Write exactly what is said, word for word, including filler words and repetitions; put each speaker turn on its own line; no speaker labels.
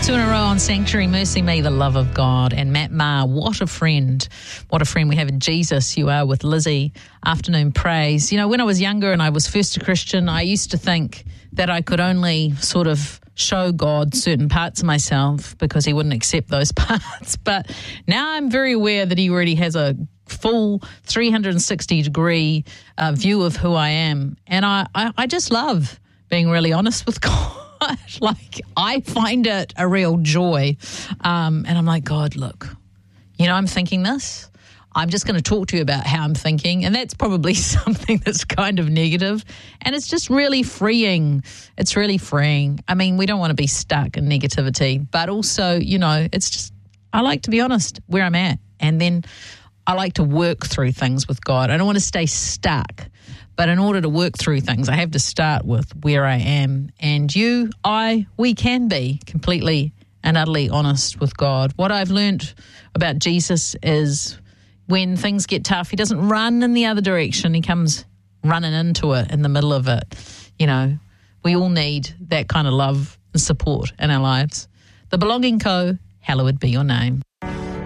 Two in a row on Sanctuary, Mercy Me, the love of God. And Matt Maher, what a friend. What a friend we have in Jesus. You are with Lizzie, Afternoon Praise. You know, when I was younger and I was first a Christian, I used to think that I could only sort of show God certain parts of myself because he wouldn't accept those parts. But now I'm very aware that he already has a full three hundred sixty degree uh, view of who I am. And I, I, I just love being really honest with God. Like, I find it a real joy. Um, and I'm like, God, look, you know, I'm thinking this. I'm just going to talk to you about how I'm thinking. And that's probably something that's kind of negative. And it's just really freeing. It's really freeing. I mean, we don't want to be stuck in negativity. But also, you know, it's just, I like to be honest where I'm at. And then I like to work through things with God. I don't want to stay stuck. But in order to work through things, I have to start with where I am. And you, I, we can be completely and utterly honest with God. What I've learned about Jesus is when things get tough, he doesn't run in the other direction. He comes running into it in the middle of it. You know, we all need that kind of love and support in our lives. The Belonging Co., hallowed be your name.